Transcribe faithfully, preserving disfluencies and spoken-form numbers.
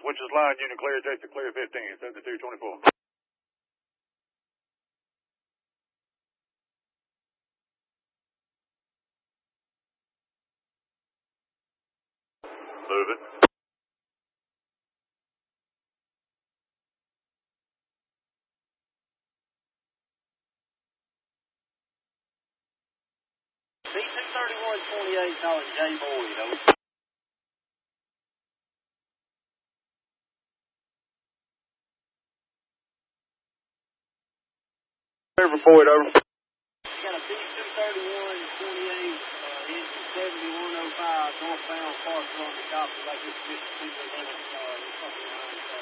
which is line unit clear, take the clear fifteen, seventy-two twenty-four. Move it. C two thirty-one twenty-eight calling Jay Boyd, over. River Boyd, over. You got a C two thirty-one twenty-eight, uh, engine seventy-one oh five, northbound, parcel on the copy, like this fifty-two limit, uh, something like that.